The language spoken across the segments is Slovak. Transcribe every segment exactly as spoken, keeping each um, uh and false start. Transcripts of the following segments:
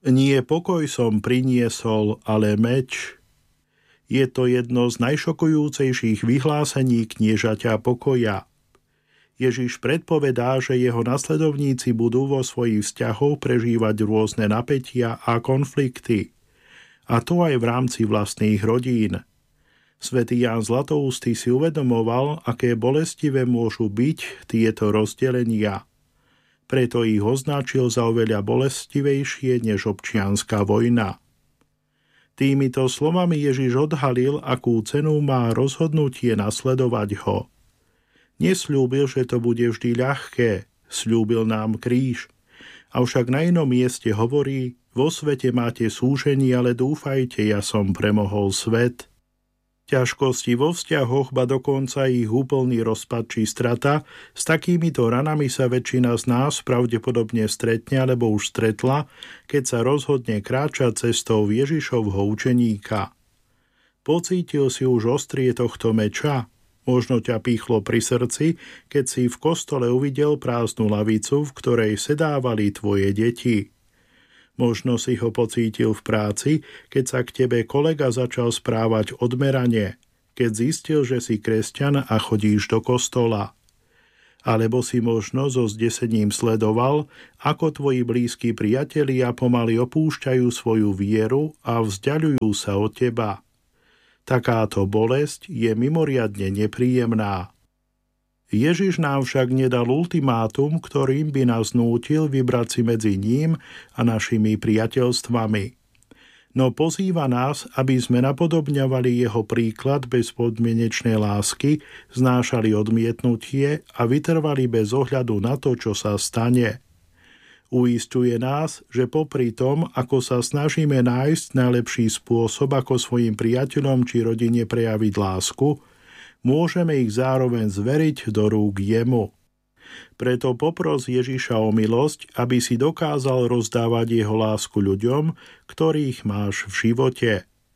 Nie pokoj som priniesol, ale meč. Je to jedno z najšokujúcejších vyhlásení kniežaťa pokoja. Ježiš predpovedá, že jeho nasledovníci budú vo svojich vzťahoch prežívať rôzne napätia a konflikty. A to aj v rámci vlastných rodín. Svätý Ján Zlatoústy si uvedomoval, aké bolestivé môžu byť tieto rozdelenia. Preto ich označil za oveľa bolestivejšie než občianska vojna. Týmito slovami Ježiš odhalil, akú cenu má rozhodnutie nasledovať ho. Nesľúbil, že to bude vždy ľahké, sľúbil nám kríž. Avšak na inom mieste hovorí: vo svete máte súženie, ale dúfajte, ja som premohol svet. Ťažkosti vo vzťahoch, ba dokonca ich úplný rozpad či strata, s takýmito ranami sa väčšina z nás pravdepodobne stretne alebo už stretla, keď sa rozhodne kráčať cestou Ježišovho učeníka. Pocítil si už ostrie tohto meča? Možno ťa pýchlo pri srdci, keď si v kostole uvidel prázdnu lavicu, v ktorej sedávali tvoje deti. Možno si ho pocítil v práci, keď sa k tebe kolega začal správať odmerane, keď zistil, že si kresťan a chodíš do kostola. Alebo si možno so zdesením sledoval, ako tvoji blízki priatelia pomaly opúšťajú svoju vieru a vzdiaľujú sa od teba. Takáto bolesť je mimoriadne nepríjemná. Ježiš nám však nedal ultimátum, ktorým by nás nútil vybrať si medzi ním a našimi priateľstvami. No pozýva nás, aby sme napodobňovali jeho príklad bezpodmienečnej lásky, znášali odmietnutie a vytrvali bez ohľadu na to, čo sa stane. Uisťuje nás, že popri tom, ako sa snažíme nájsť najlepší spôsob, ako svojim priateľom či rodine prejaviť lásku, môžeme ich zároveň zveriť do rúk jemu. Preto popros Ježiša o milosť, aby si dokázal rozdávať jeho lásku ľuďom, ktorých máš v živote.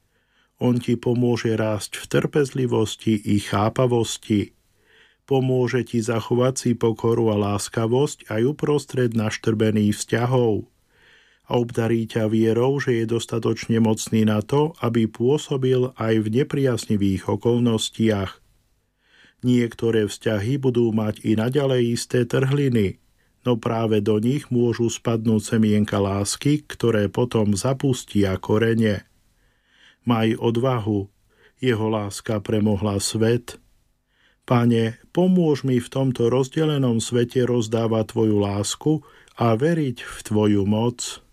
On ti pomôže rásť v trpezlivosti i chápavosti. Pomôže ti zachovať si pokoru a láskavosť aj uprostred naštrbených vzťahov. A obdarí ťa vierou, že je dostatočne mocný na to, aby pôsobil aj v nepriaznivých okolnostiach. Niektoré vzťahy budú mať i naďalej isté trhliny, no práve do nich môžu spadnúť semienka lásky, ktoré potom zapustia korene. Maj odvahu, jeho láska premohla svet. Pane, pomôž mi v tomto rozdelenom svete rozdávať tvoju lásku a veriť v tvoju moc.